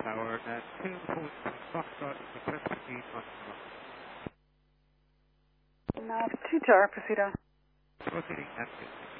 Tower at 2.2 Foxtrot, request proceed on Nav 2 Tower, proceed on. proceeding at 2.